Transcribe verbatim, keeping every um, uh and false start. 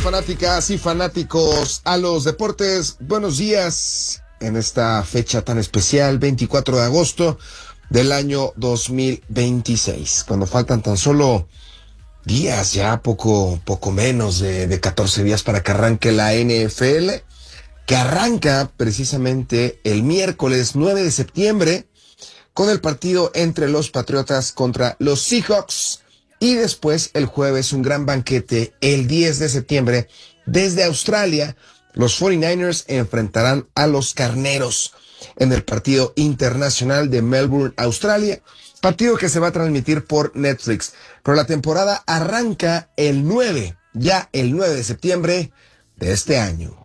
fanáticas y fanáticos a los deportes. Buenos días en esta fecha tan especial, veinticuatro de agosto del año dos mil veintiséis, cuando faltan tan solo días, ya poco, poco menos de, de catorce días para que arranque la N F L, que arranca precisamente el miércoles nueve de septiembre con el partido entre los Patriotas contra los Seahawks. Y después, el jueves, un gran banquete, el diez de septiembre, desde Australia, los cuarenta y nueve ers enfrentarán a los Carneros en el partido internacional de Melbourne, Australia, partido que se va a transmitir por Netflix. Pero la temporada arranca el nueve, ya el nueve de septiembre de este año.